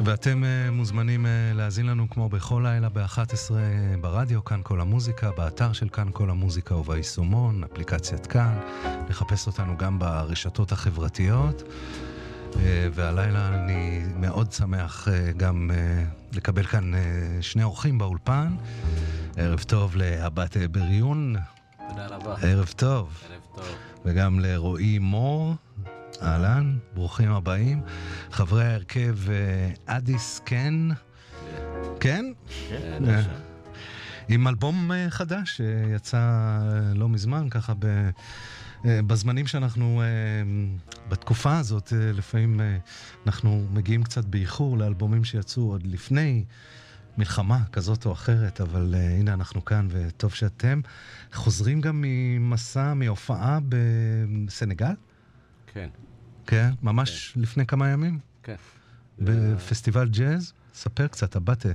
ואתם מוזמנים להאזין לנו כמו בכל לילה ב-11 ברדיו, כאן כל המוזיקה, באתר של כאן כל המוזיקה וביישומון, אפליקציית כאן, לחפש אותנו גם ברשתות החברתיות. והלילה אני מאוד שמח גם לקבל כאן שני אורחים באולפן. ערב טוב להבת בריון. תודה רבה. ערב טוב. ערב טוב. וגם לרועי מור. אהלן, ברוכים הבאים. חברי ההרכב אדיס כן. כן? כן. עם אלבום חדש שיצא לא מזמן, ככה בזמנים שאנחנו, בתקופה הזאת, לפעמים אנחנו מגיעים קצת באיחור לאלבומים שיצאו עוד לפני מלחמה כזאת או אחרת, אבל הנה אנחנו כאן וטוב שאתם. חוזרים גם ממסע, מהופעה בסנגל? כן. כן, ממש כן. לפני כמה ימים? כן. בפסטיבל ג'אז? ספר קצת, הבטה.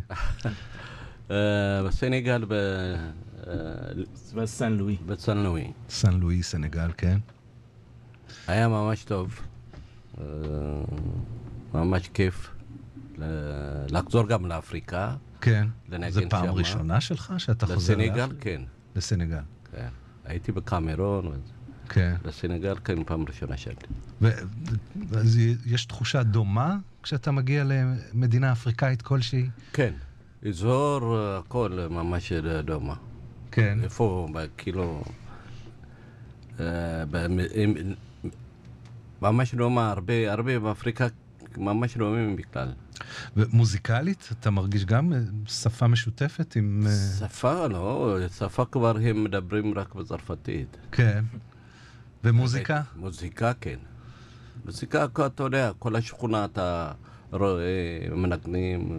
בסנגל, בסן לואי. בסן לואי. סן לואי, סנגל, כן. היה ממש טוב. ממש כיף. לחזור גם לאפריקה. כן. זה פעם ראשונה שלך שאתה חוזר לאפריקה? לסנגל, כן. לסנגל. כן. הייתי בקמרון. כן. לסנגל, כן, פעם ראשונה שלי. אז יש תחושה דומה כשאתה מגיע למדינה אפריקאית כלשהי? כן. אזור הכל ממש דומה. כן. איפה, כאילו, ממש דומה, הרבה באפריקה, ממש דומים בכלל. ומוזיקלית, אתה מרגיש גם שפה משותפת עם... שפה, לא, שפה כבר הם מדברים רק בצרפתית. כן. ומוזיקה? מוזיקה, כן. מוזיקה, אתה יודע, כל השכונה אתה רואה, מנגנים...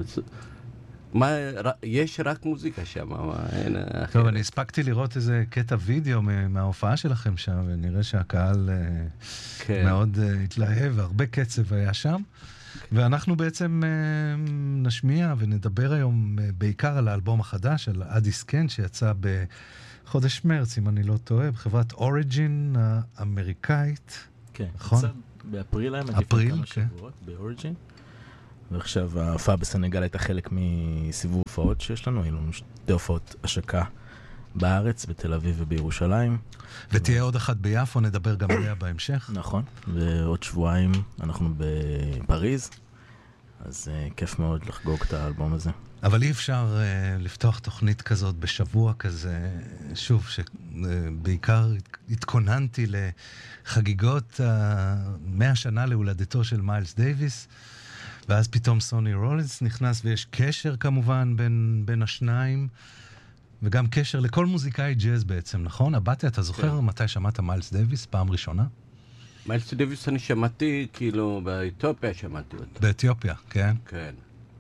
יש רק מוזיקה שם, אין אחרת. טוב, אני הספקתי לראות איזה קטע וידאו מההופעה שלכם שם, ונראה שהקהל מאוד התלהב, והרבה קצב היה שם. ואנחנו בעצם נשמיע ונדבר היום בעיקר על האלבום החדש, על אדיס כן, שיצא בחודש מרץ, אם אני לא טועה, בחברת אוריג'ין האמריקאית. כן, נכון? באפריל היה אפריל, כמה שבועות, באוריג'ין. ועכשיו ההופעה בסנגל הייתה חלק מסיבוב הופעות שיש לנו, היו לנו שתי הופעות השקה בארץ, בתל אביב ובירושלים. ותהיה עוד אחת ביפו, נדבר גם עליה בהמשך. נכון, ועוד שבועיים אנחנו בפריז, אז כיף מאוד לחגוג את האלבום הזה. אבל אי אפשר לפתוח תוכנית כזאת בשבוע כזה, שוב, שבעיקר התכוננתי לחגיגות 100 שנה להולדתו של מיילס דייוויס, ואז פתאום סוני רולינס נכנס, ויש קשר כמובן בין השניים, וגם קשר לכל מוזיקאי ג'אז בעצם, נכון? הבטה, אתה זוכר מתי שמעת מיילס דייוויס פעם ראשונה? מיילס דייוויס אני שמעתי, כאילו, באתיופיה שמעתי אותו. באתיופיה, כן? כן.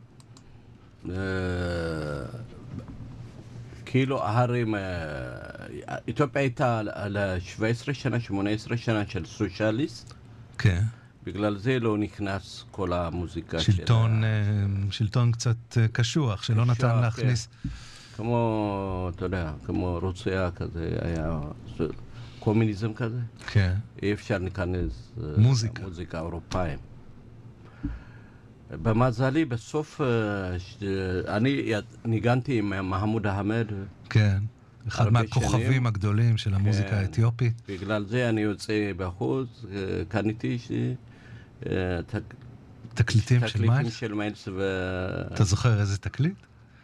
כאילו, ההרים, אתיופיה הייתה על 17 שנה, 18 שנה של סושיאליסט. כן. בגלל זה לא נכנס כל המוזיקה שלטון קצת קשוח, שלא נתן להכניס. כמו, אתה יודע, כמו רוסיה כזה, היה קומוניזם כזה. כן. אי אפשר להיכנס מוזיקה אירופאים. במזלי, בסוף, אני ניגנתי עם מחמוד אחמד. כן. אחד מהכוכבים הגדולים של המוזיקה האתיופית. בגלל זה אני יוצא בחוץ, קניתי תקליטים של מיילס. אתה זוכר איזה תקליט?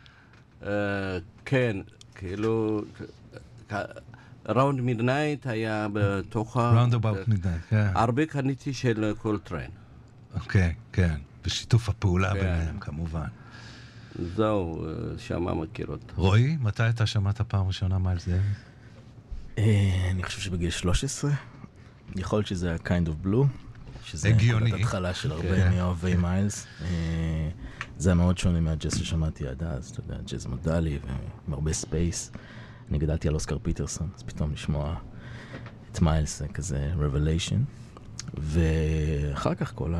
כן, כאילו, ראונד מידנייט היה בתוך ראונד אבאוט מידנייט, כן. הרבה קניתי של קולטריין. אוקיי, כן. בשיתוף הפעולה ביניהם, כמובן. זהו, שמה מכיר אותו. רועי, מתי אתה שמעת פעם ראשונה מיילס דייוויס? אני חושב שבגיל 13. יכול להיות שזה היה kind of blue. שזה נקודת התחלה של הרבה מאוהבי מיילס. זה מאוד שונה מהג'אז ששמעתי עד אז, אתה יודע, ג'אז מודלי ועם הרבה ספייס. אני גדלתי על אוסקר פיטרסון, אז פתאום לשמוע את מיילס זה כזה revelation. ואחר כך כל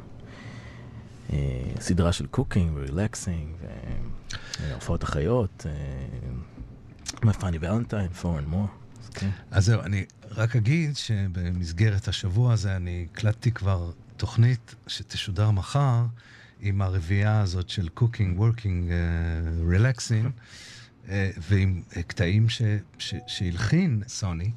הסדרה של קוקינג ורילקסינג והופעות החיות, My Funny Valentine, For and More. אז זהו, אני רק אגיד שבמסגרת השבוע הזה אני הקלטתי כבר תוכנית שתשודר מחר עם הרביעייה הזאת של cooking, working, relaxing, ועם קטעים שהלחין סוני,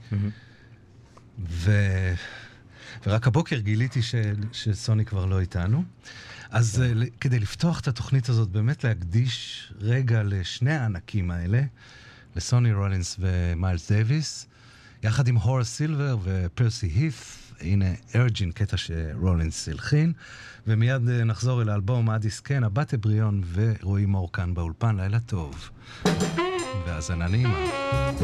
ורק הבוקר גיליתי שסוני כבר לא איתנו. אז כדי לפתוח את התוכנית הזאת, באמת להקדיש רגע לשני הענקים האלה, לסוני רולינס ומיילס דייביס, יחד עם הורס סילבר ופרסי היף, הנה ארג'ין, קטע שרולינס הלחין, ומיד נחזור אל האלבום עד עסקן, הבת אבריון ורועי מור כאן באולפן, לילה טוב. והאזנה נעימה.